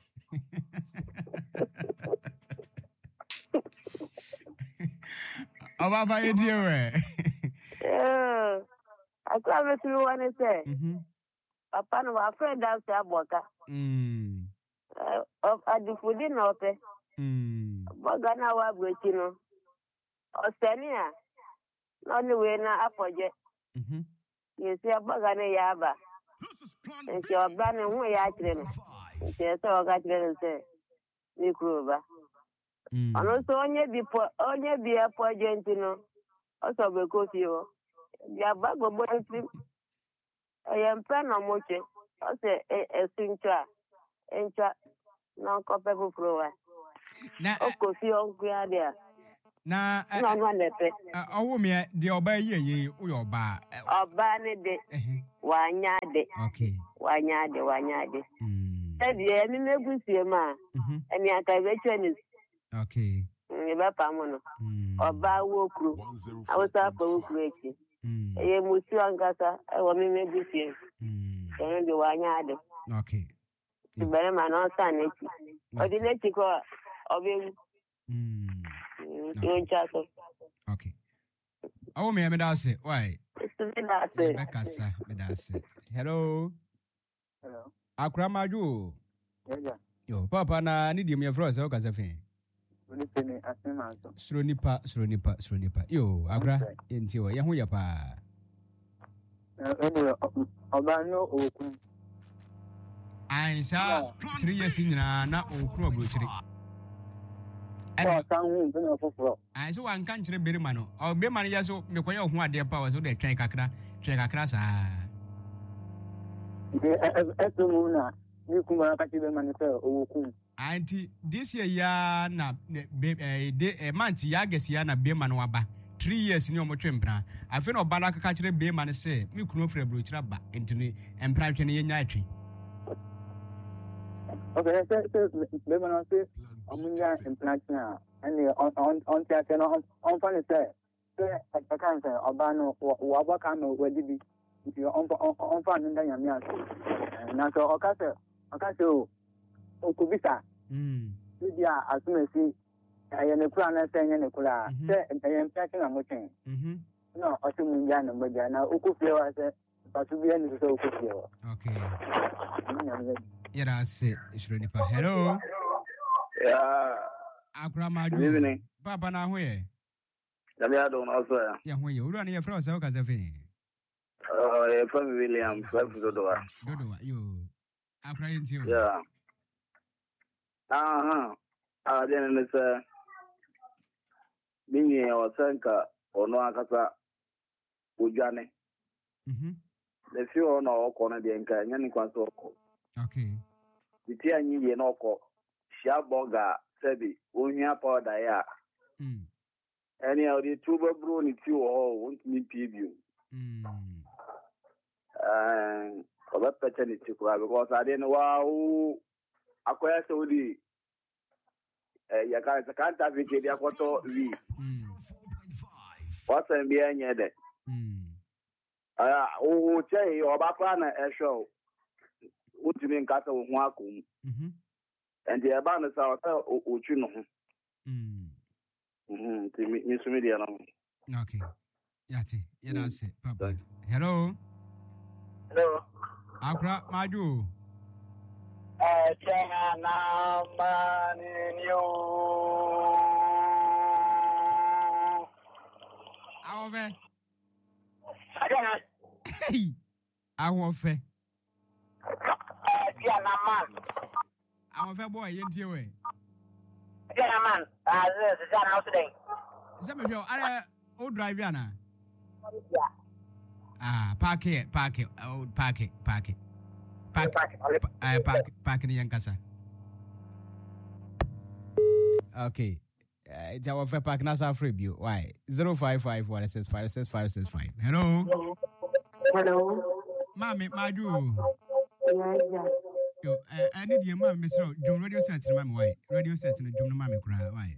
Oba ba ye die we. Eh. Akwa me tu wane say. Mhm. Papa no wa friend dance aboka. Mm. Eh, of adifudi no pe. Mm. Boga na wa bwechi no. Ostenia. No ni we na apoje. Mhm. Yesi aboga ne yaba. Nti ọba ne ho ya akire no. Nti ese ọga akire no se ni kuroba. Mm. Ano so onye bi po onye bi apoje nti no. Oso be kofi o. Ya ba gbogbo nti. Eye mpa na moche. Ose esincha. Encha na kope fufuro wa. Na O kofi o nkua dia. na Na no nepe. awo me de oba ye ye uyo oba. Ọba ne de Eh. wanya de. Okay. Wanya de wanya de. Mm. Ebi emi megusie ma. Mhm. Emi aka be cheni. Okay. Ni be pa mo no. Mm. Ọba wo kru. Awusa pa wo kru echi. Mm. Eye musi angasa e wo mi megusie. Mm. Emi de wanya de. Okay. Ibere ma no sa na echi. Odi na echi ko obewu. Mm. Yo nchaso. Okay. Awo me me da se. Why? Isu bi na se. Bekasa me da se. Hello. Hello. Akramaju. Yeah. Yo, papa na ni di me fro se o kasa fe. Oni pene asema so. Suro nipa, suro nipa, suro nipa. Yo, akra enti o ye ho ya pa. Eh, ọba no okun. Ansa three years nyina na okru abrochire. Ọ san hu nti na foforo. Ai so wan kan kire berima no. O be man ya so me koye ho ade pa wo so de twen kakra, twen kakra sa. Eh eh mu na ni kuma ka ti be man se okun. Anti this year ya na be eh de month ya gesi ya na be man waba. three years ni omo twempra. Afi no ba na kaka kire be man se me kunu ofre abrochire ba. Enti ni empra twen ye nya atwi. Okay, so so be man say amunya international and on on on tia se no on fan say say I can say oba no wo aba ka no wadi bi nti on on fan nda nyame aso na so oka se oka se o okubisa Mm. media asumesi aye ne kura na se nye ne kura se aye international mo chen Mhm. no o se munya na moja na okufie wa se patu bi ani so okufie wa Okay. nyame Yara se suro nipa. Hello. Yeah. Akramaju. Good evening. Papa na ho ye. Let me add on also. Ya ho ye. Uru na ye fro se o kasa fe. Uh, from William, from Dodoa. Dodo yo. Akra enti o. Yeah. Uh-huh. Ah, then it's uh, Mini or Sanka or no Akasa Ujane. Mhm. The few on our corner, the Enka, Yanni Quanto. Okay. The Tia Ni Noko, Shaboga, Sebi, Unia Powder, ya. Mm. Any of the tuber brewing two or won't need preview. Mm. And for that paternity, because I didn't know wow. Acquire Saudi. You can't have it in the photo. We what's in behind it? Ah, oh, say, or Bapana, a show. What do you mean, Castle Wakum? And the abandoned our Uchuno. Mm. Hm, Miss Media. Okay. Yati, Yadasi, Papa. Hello. Hello. Akra Maju. Eh, Chana man in you. Awe. Again. Hey. Awe. Eh, Chana man. Awe boy, yenti we. Chana man. Ah, this is Chana house today. Some of you are old driver na. Yeah. Ah, park it, park it, oh, park it, park it. Park, uh, park, park in Yankasa. Okay. Uh, it's our fair park, Nasa free view. Why? zero five five one six five six five six five. Hello. Hello. Mommy, my do. Yeah, yeah. Yo, I need your mom, Mister Jum radio set to my way. Radio set to the Jum Mammy cry. Why?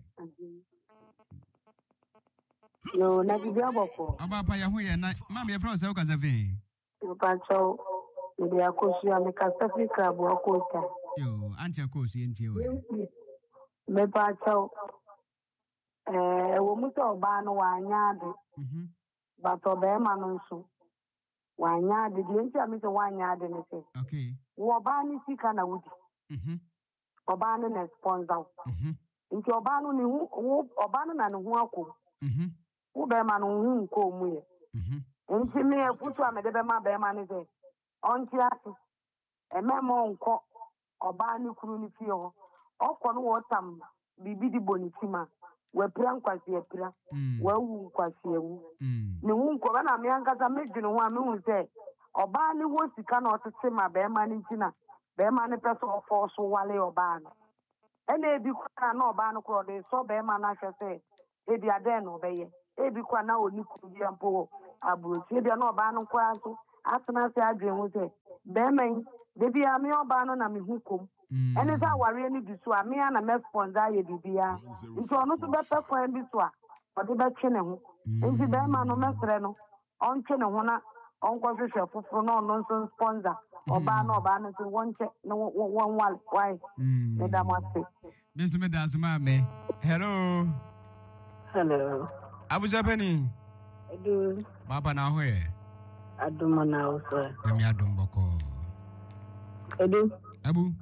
No, na bibia boko. Aba pa ya ho ye na mama ye fra se o ka seven. Yo pa cho. Ndi akoshi ameka Africa bo akota. Yo, anti akoshi enti we. Me pa cho. Eh, wo mu so ba no wa anya de. Mhm. Ba to be ma no nso. Wa anya de de enti amese wa anya de ne se. Okay. Wo ba ni sika na wudi. Mhm. Oba no na sponsor. Mhm. Nti oba no ni hu oba no na ne hu akọ. Mhm. Wo be ma no hu nko mu ye. Mhm. Nti me efutu amede be ma be ma ne se. Onti ase. Ememo nko oba ni kuru ni fie ho. Okọ no wo tam bibi di bonitima. We pran kwasi epra. We wu kwasi ewu. Ni hu nko ba na me ankasa medwene ho a me hu se oba ni wo sika na otete ma be ma ni ntina. Be ma ne pese ofo so wale oba no. Ene ebi kwa na oba no kro de so be ma na hwese. Ebi ade no be ye. Ebi kwa na oni kuru bi ampo abrochi ebi na oba no kwa so atena se adwen ho se be men de bi ami oba no na me hu kom. Ene sa ware ni bi so ami na me sponsor ye bibia. Nti ono so be pefo bi so a ode be twe ne ho. Nti be ma no mesre no on twe ne ho na on kwa hwehwe foforo na ono so sponsor oba na oba no so wonche no won wal why me da mo ase. Beso me da asma me. Hello. Hello. Abu Japani. Edu. Baba na ho ye. Aduma na ho so. Emi adum boko. Edu. Abu.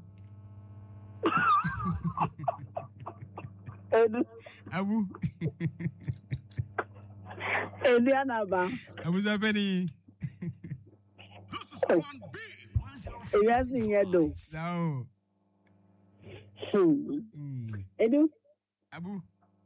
Edu. Abu. Edu anaba. Abu Japani. This is plan B. Yes, yedo. No. Hmm. Edu. Abu.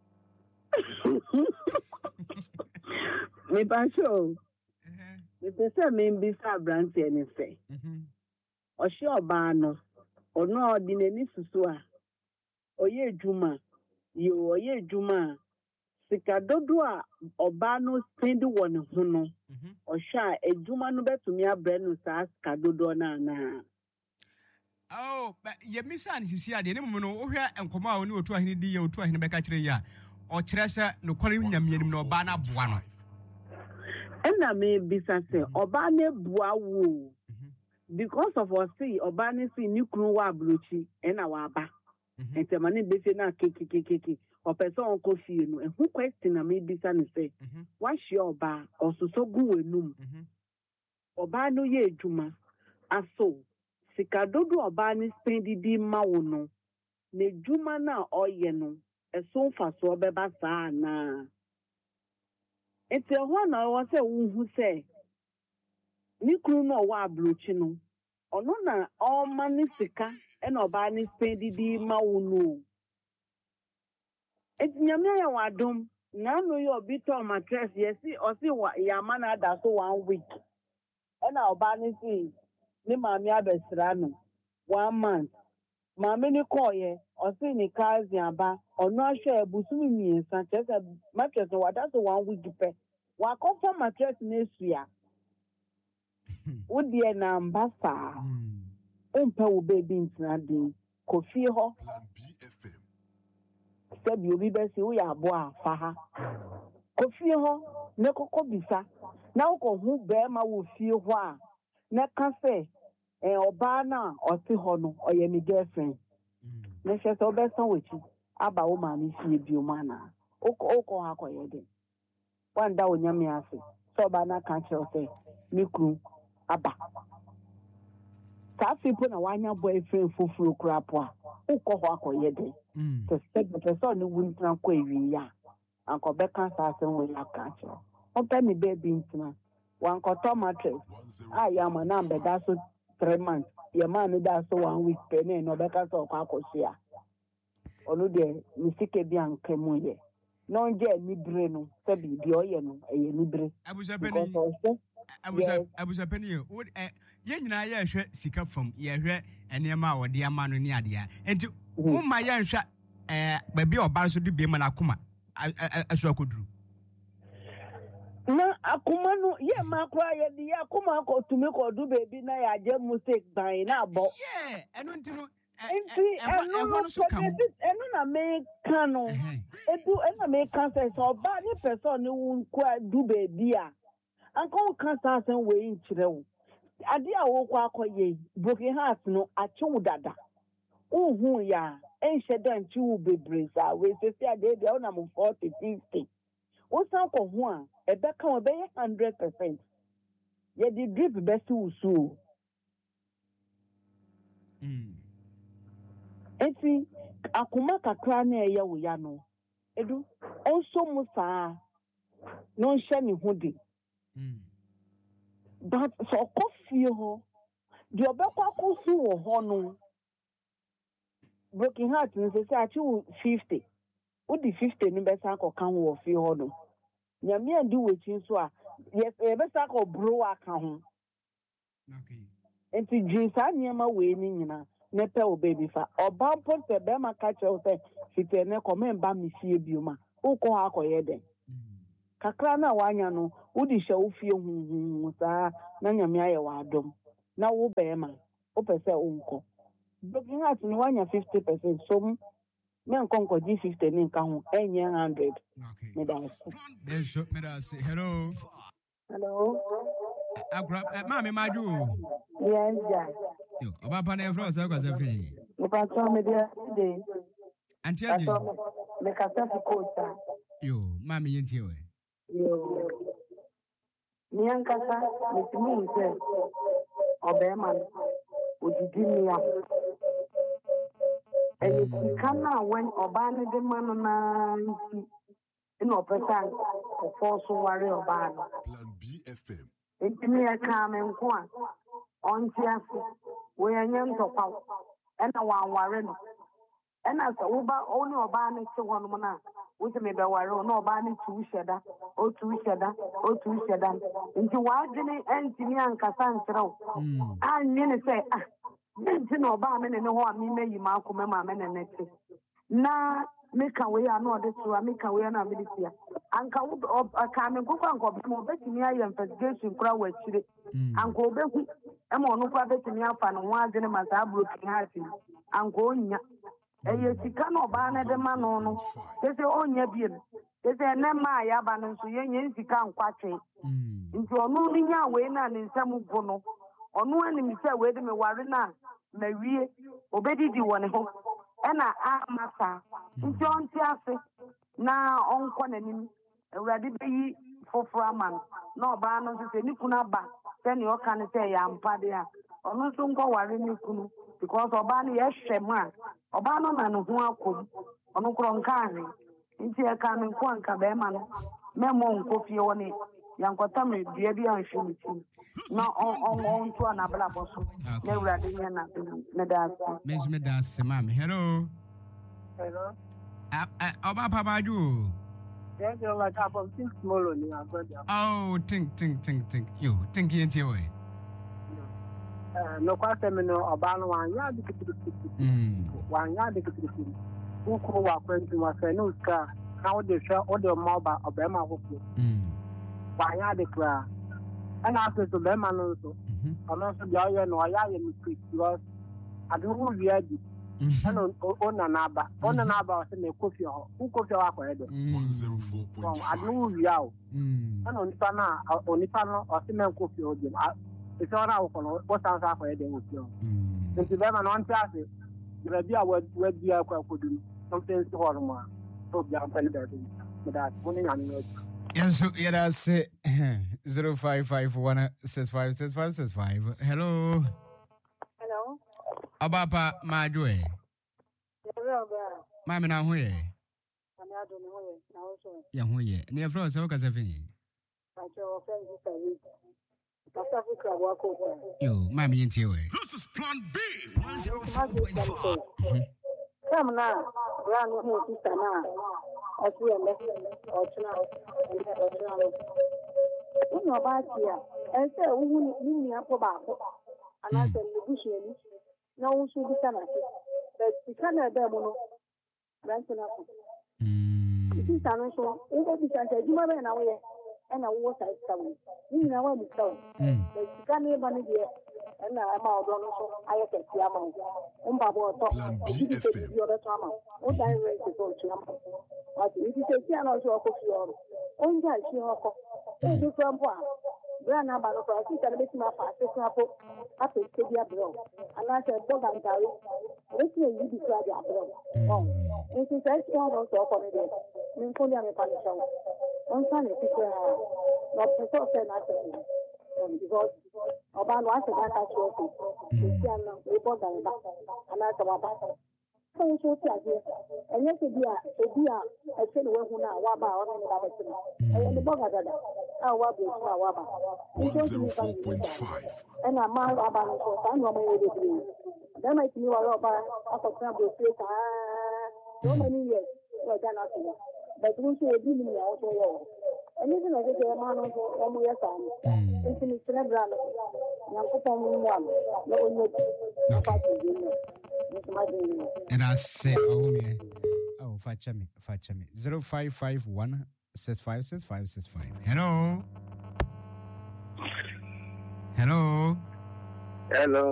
Me pancho. Me pese me mbisa branch ene fe. Mhm. O shi oba no. Ono odi nani susu a. Oye edwuma. Yo oye edwuma. Sika dodo a oba no spend wo ne ho no. Mhm. O sha edwuma no betumi abre no sa sika dodo na na. Oh, but ye misa ni sisi ade ne mumu no wo hwe enkomo a oni otu ahene di ye otu ahene beka kire ya. O kire se no kware nyamyanim no oba na boa no. Ena me bisa se oba na bua wo. Because of us see oba na see ni kunu wa abrochi ena wa aba. Ente mane be se na keke keke. O person onko fie no. Ehu question na me bisa ni se. Wa hye oba ososo gu wenum. Oba no ye edwuma. Aso sika dodo oba ni spendi di ma wo no. Ne edwuma na oye no. Eso fa so obeba saa na. Ete ho na wo se wo se ni kru no wa abrochi no ono na o mani sika e na oba ni spendi di ma wo no. Eti nyame ya wadom na no yo bi to mattress yesi o si wa ya mana da so one week e na oba ni si ni mami abesra no one month mami ni koye o si ni kazi aba ono ahwe ebusumi miensa chese mattress no wada so one week pe wa confirm mattress na esua wodi na mbasa umpa wo baby ntina din kofi ho sabi obi be si wo ya bo afa ha kofi ho ne kokko bisa na wo ko hu be ma wo fie ho a na ka se eh oba na o ti ho no o ye mi girlfriend ne se so be san wechi aba wo ma ni fie bi o ma na o ko o ko ha ko ye de one da onyame ase so ba na kan kyerɛ sɛ me kunu aba saa fipo na wanya boyfriend foforo kura po a ukɔ hɔ akɔyɛ de to sɛ bɛtɛ sɛ ɔne wuntena kɔ ewie ya ankɔbɛka saa asɛm wɔ ya ka kyerɛ ɔpɛ ne baby ntina wankɔtɔ mattress a yɛama na mbɛda so three months yɛma ne da so one week pɛ ne na ɔbɛka sɛ ɔkɔ akɔhyia ɔno deɛ ne sika bi anka mu yɛ na ɔngye ani bere no sɛ biribi ɔyɛ no ɛyɛ ni bere abusapani abusapani yɛn nyinaa yɛhwɛ sika fam yɛhwɛ nneɛma a wɔde ama no ne adeɛ enti woma yɛnhwɛ ɛɛ baabi a ɔba nso de bie ma no akoma aso akɔduru na akoma no yɛ ma kora yɛ de akoma akɔtumi kɔdu baabi na yɛagye music ban na abɔ yɛ ɛno nti no nti ɛno no ɛno na meka no edu ɛna meka sɛ sɛ ɔbaa ne pɛ sɛ ɔne wo nkɔ du baabi a anka woka saa asɛm wei nkyerɛ wo ade a wokɔ akɔyɛ broken heart no akye wo dada wohu yɛ a ɛnhyɛ da nkye wo bebree saa wei sɛsi adeɛ deɛ wonam forty fifty wosan kɔ ho a ɛbɛka wo ɛbɛyɛ hundred percent yɛde drip bɛsi wo so enti akoma kakra na ɛyɛ wo ya no edu ɔnso mu saa na ɔnhyɛ ne ho de but sɛ ɔkɔ fie hɔ deɛ ɔbɛkɔ akɔsi wɔ hɔ no broken heart no sɛ sɛ akye wo fifty wode fifty no bɛsa akɔka ho wɔ fie hɔ no nyame adi w'akyi nso a yɛbɛsa akɔboro aka ho nti dwen saa nneɛma wei no nyinaa ne pɛ wo baabi fa ɔba mpo sɛ bɛrima ka kyerɛ wo sɛ fitɛ ne kɔmɛmba me fie bio ma wokɔ hɔ akɔyɛ dɛn kakra na wanya no wode hyɛ wo fie huhuhu saa na nyame ayɛ w'adom na wo bɛrima wopɛ sɛ wonkɔ broken heart no wanya fifty percent so m menkɔ nkɔgye fifty ne nka ho ɛnyɛ hundred meda ase hello hello akura maame maju yes ja yo ọba pa na efra ọsẹ kwasa fi ọba tó mi dé de anti adi me kasa fi kota yo maame yẹn tie we yo ni an kasa me ti mu nse ọbẹ ma odidi mi ya ẹni sika na wen ọba ne de ma no na nti ina ọpẹta ọfọ so ware ọba no Plan B F M nti mi ya ka me nko a onti aso we anya ntọpa ẹna wanware no ẹna sɛ woba ɔne ɔbaa ne te hɔ nom na wote me bɛware na ɔbaa ne tu hyɛda o tu hyɛda o tu hyɛda nti waadwene ɛntimi ankasa nkyerɛ wo annwe ne sɛ ah nti na ɔbaa me ne ne hɔ a memayi ma akoma ma me ne ne te na meka wei a na ɔde so a meka wei a na mede tia anka wo ka me nkokɔ anka ɔbɛma ɔbɛtumi ayɛ investigation kora wɔ akyire anka ɔbɛhu ɛma ɔno kora bɛtumi afa ne ho adwene ma saa broken heart anka ɔnya ɛyɛ sika na ɔbaa no de ma no no sɛ sɛ ɔnya biem sɛ sɛ ɛnɛ ma a yɛaba no nso yɛnyɛ sika nkwatwe nti ɔno no nya wei no a ne nsɛm bo no ɔno anim sɛ wei de me ware no a mawie ɔbɛdidi wɔ ne ho ɛna ama saa nti ɔnte ase na ɔnkɔ n'anim awurade bɛyi foforɔ ama no na ɔbaa no nso sɛ ne kunu aba sɛnea ɔka no sɛ ɛyɛ ampa de a ɔno nso nkɔ ware ne kunu because ɔbaa no yɛhwɛ mu a ɔbaa no na ne ho akɔm ɔno korɔ nka ahwe nti ɛka me nko anka bɛrima no mɛmmɔ nkɔ fie hɔ ne yɛnkɔta me dua bi anhwe ne tim na ɔnto a n'abrabɔ so na awurade nyɛ na meda ase menso meda ase maame hello hello ɔba pa baaju yes you're like I'm from think small only I'm going to oh think think think think yo think yɛn tie we no kwase me no ɔbaa no wanyɛ ade ketekete wanyɛ ade ketekete wokɔ wɔ akwantu wasɛ ne osika na wode hwɛ wode ɔma ɔba ɔbɛrima foforɔ wanyɛ ade koraa ɛna afei so bɛrima no nso ɔno nso deɛ ɔyɛ no ɔyɛ ayɛ mistake because ade ho wie adi ɛna ɔna n'aba ɔna n'aba ɔsɛ na ɛkɔ fie hɔ wokɔ fie hɔ akɔyɛ dɛ ade ho wie a o ɛna onipa no a onipa no ɔsɛ na ɛkɔ fie hɔ biom ɛsɛ ɔno a wokɔ no wɔsan so akɔyɛ dɛ wɔ fie hɔ nti bɛrima no ɔnte ase baabi a wadi akɔ akɔdu no ɔmfɛ nsi hɔ no mu a sɛ obiara mfɛ ne baabi meda ase wo ne nyame no adi Yes, yeah, that's it. Zero five five one six five six five six five. Hello. Hello. Abapa Madwe. Mami na huye. Ya huye. Ni afro so ka seven. Yo, mami yenti we. This is plan B. Come now, run with me, sister now. Or two and left, or two now, and that or two now. You know about here, and say, who knew me up about, and I said, the bush, no one should be done. But we cannot have them, ranking up. It is an also, it will be sent you are an away, and I was I stone. You know what is stone. But you can't even hear. And I'm out on I can see a month. Um, Babo, talk the other time. What I read to go to them. But if you say, I'm also a coffee on. Only I see her. Thank you from one. Grandma, I think I'm making my fast. It's not up to Stadia Bro. And I said, Dog and Gary, let me you describe your bro. Oh, and since I see her also for me, I'm fully on a punishment. One time, if you are not so fair, nothing. Because about once I got you, we bought them back, and I saw about it. So, so, and yes, it be a, it be a, I said, well, who now, what about it? And the Bogada, our Wabi, our Waba. one oh four point five. And I'm my Waba, so I know my way to do. Then I see you are over, after Crabble Street, so many years, like that, nothing. But we should be me also. And even if it's a man of one year time, it's in the cerebral. And I say, oh, yeah. Oh, fetch me, fetch me. Zero five five one six five six five six five. Hello. Hello. Hello.